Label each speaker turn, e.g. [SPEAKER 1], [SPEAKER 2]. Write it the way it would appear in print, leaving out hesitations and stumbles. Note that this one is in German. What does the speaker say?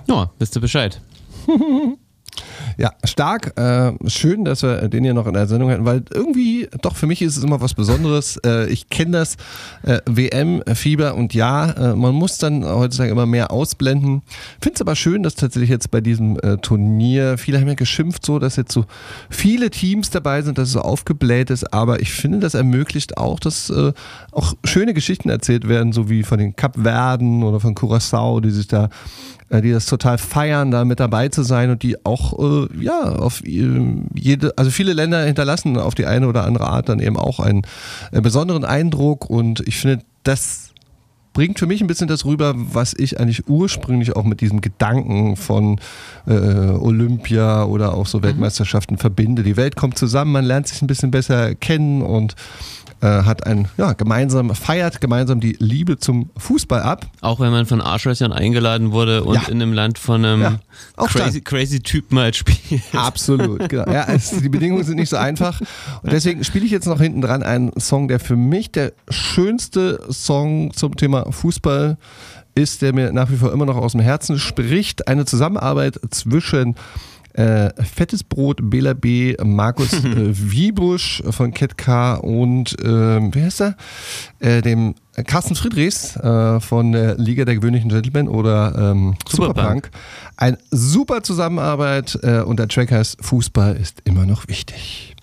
[SPEAKER 1] Ja, wisst ihr Bescheid.
[SPEAKER 2] Ja, stark. Schön, dass wir den hier noch in der Sendung hatten, weil irgendwie, doch für mich ist es immer was Besonderes. Ich kenne das WM-Fieber und ja, man muss dann heutzutage immer mehr ausblenden. Finde es aber schön, dass tatsächlich jetzt bei diesem Turnier, viele haben ja geschimpft so, dass jetzt so viele Teams dabei sind, dass es so aufgebläht ist, aber ich finde, das ermöglicht auch, dass auch schöne Geschichten erzählt werden, so wie von den Kapverden oder von Curaçao, die das total feiern, da mit dabei zu sein und die auch auf also viele Länder hinterlassen auf die eine oder andere Art dann eben auch einen besonderen Eindruck und ich finde, das bringt für mich ein bisschen das rüber, was ich eigentlich ursprünglich auch mit diesem Gedanken von Olympia oder auch so Weltmeisterschaften verbinde. Die Welt kommt zusammen, man lernt sich ein bisschen besser kennen und feiert gemeinsam die Liebe zum Fußball ab.
[SPEAKER 1] Auch wenn man von Arschlöchern eingeladen wurde und in einem Land von einem crazy Typen halt spielt.
[SPEAKER 2] Absolut, genau. Ja, die Bedingungen sind nicht so einfach. Und deswegen spiele ich jetzt noch hinten dran einen Song, der für mich der schönste Song zum Thema Fußball ist, der mir nach wie vor immer noch aus dem Herzen spricht. Eine Zusammenarbeit zwischen Fettes Brot, Bela B., Markus Wiebusch von Ketka und wer heißt er? Dem Carsten Friedrichs von der Liga der gewöhnlichen Gentlemen oder Superpunk. Eine super Zusammenarbeit und der Track heißt Fußball ist immer noch wichtig.